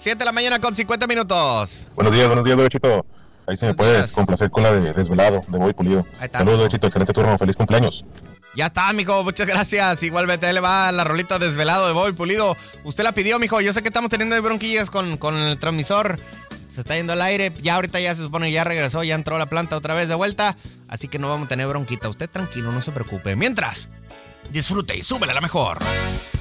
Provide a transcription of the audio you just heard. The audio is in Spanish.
7 de la mañana con 50 minutos. Buenos días, Bebechito. Ahí se me puedes complacer con la de Desvelado, de Bobby Pulido. Saludos, Bebechito, excelente turno, feliz cumpleaños. Ya está, mijo, muchas gracias. Igualmente, ahí le va la rolita Desvelado de Bobby Pulido. Usted la pidió, mijo. Yo sé que estamos teniendo bronquillas con el transmisor. Se está yendo al aire. Ya ahorita ya se supone, ya regresó, ya entró la planta otra vez de vuelta. Así que no vamos a tener bronquita. Usted tranquilo, no se preocupe. Mientras, disfrute y súbele a la mejor.